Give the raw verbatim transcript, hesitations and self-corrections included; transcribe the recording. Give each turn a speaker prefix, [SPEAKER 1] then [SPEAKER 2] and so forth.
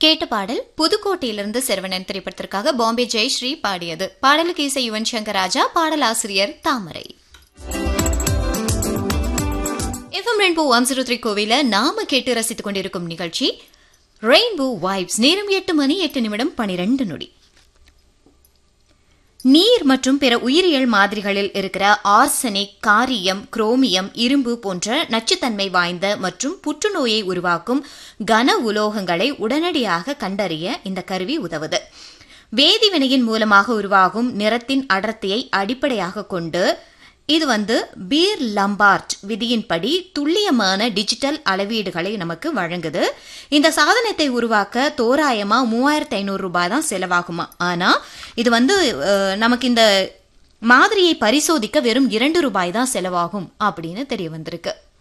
[SPEAKER 1] கேட்ட பாடல் புதுக்கோட்டையிலிருந்து சரவணன் திரைப்படத்திற்காக பாம்பே ஜெயஸ்ரீ பாடியது. பாடலுக்கு இசை யுவன் சங்கர் ராஜா, பாடலாசிரியர் தாமரை. FM rainbow one zero three கோவில நாம கேட்டு ரசித்துக் கொண்டிருக்கும் நிகழ்ச்சி ரெயின்போ வைப்ஸ். நேரம் எட்டு மணி எட்டு நிமிடம் பனிரெண்டு நொடி. நீர் மற்றும் பிற உயிரியல் மாதிரிகளில் இருக்கிற ஆர்சனிக், காரியம், குரோமியம், இரும்பு போன்ற நச்சுத்தன்மை வாய்ந்த மற்றும் புற்றுநோயை உருவாக்கும் கன உலோகங்களை உடனடியாக கண்டறிய இந்த கருவி உதவுது. வேதிவினையின் மூலமாக உருவாகும் நிறத்தின் அடர்த்தியை அடிப்படையாக கொண்டு இது வந்து பீர் லம்பார்ட் விதியின்படி துல்லியமான டிஜிட்டல் அளவீடுகளை நமக்கு வழங்குது. இந்த சாதனத்தை உருவாக்க தோராயமா மூவாயிரத்தி ஐநூறு ரூபாய் தான் செலவாகுமா. ஆனா இது வந்து நமக்கு இந்த மாதிரியை பரிசோதிக்க வெறும் இரண்டு ரூபாய் தான் செலவாகும் அப்படின்னு தெரிய வந்திருக்கு.